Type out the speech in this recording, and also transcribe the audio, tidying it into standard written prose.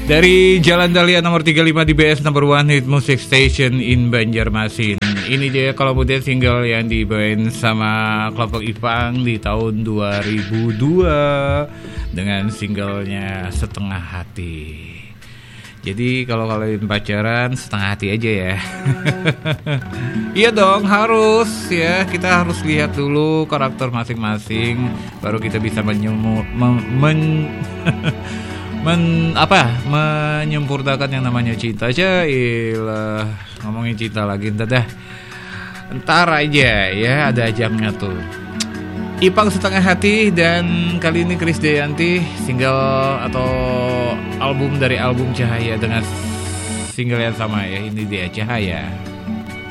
Dari Jalan Dahlia nomor 35 di BS number 1 Hit Music Station in Banjarmasin. Ini dia kalau kemudian single yang dibawain sama kelompok Ipang di tahun 2002 dengan singlenya Setengah Hati. Jadi kalau kalian pacaran setengah hati aja ya. Iya dong, harus ya. Kita harus lihat dulu karakter masing-masing, baru kita bisa menyempurnakan yang namanya cinta. Jailah, ngomongin cinta lagi ntar aja ya, ada jamnya tuh. Ipang Setengah Hati, dan kali ini Krisdayanti single atau album dari album Cahaya dengan single yang sama ya. Ini dia Cahaya.